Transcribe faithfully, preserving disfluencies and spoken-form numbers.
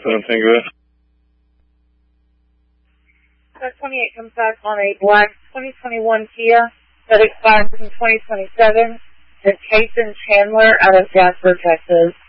seven Tango. Car twenty-eight comes back on a black twenty twenty-one Kia that expires in twenty twenty-seven. It's Jason Chandler out of Jasper, Texas.